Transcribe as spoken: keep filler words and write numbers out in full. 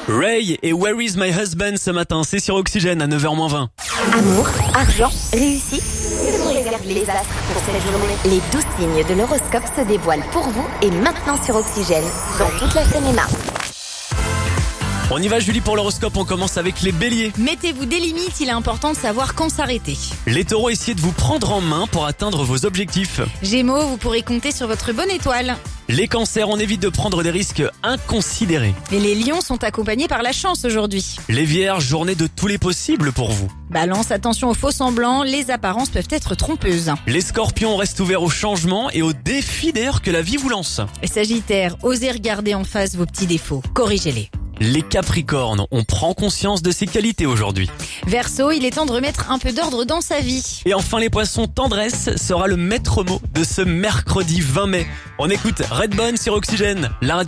Ray et Where is my husband ce matin, c'est sur Oxygène à neuf heures moins vingt. Amour, argent, réussite. Que vous réservent les astres pour cette journée? Les douze signes de l'horoscope se dévoilent pour vous et maintenant sur Oxygène, dans toute la Seine-et-Marne. On y va Julie pour l'horoscope, on commence avec les béliers. Mettez-vous des limites, il est important de savoir quand s'arrêter. Les taureaux, essayez de vous prendre en main pour atteindre vos objectifs. Gémeaux, vous pourrez compter sur votre bonne étoile. Les cancers, on évite de prendre des risques inconsidérés. Et les lions sont accompagnés par la chance aujourd'hui. Les vierges, journée de tous les possibles pour vous. Balance, attention aux faux semblants, les apparences peuvent être trompeuses. Les scorpions, restent ouverts au changement et aux défis d'ailleurs que la vie vous lance. Et Sagittaire, osez regarder en face vos petits défauts, corrigez-les. Les capricornes, on prend conscience de ses qualités aujourd'hui. Verseau, il est temps de remettre un peu d'ordre dans sa vie. Et enfin les poissons, tendresse sera le maître mot de ce mercredi vingt mai. On écoute Redbone sur Oxygène, la radio.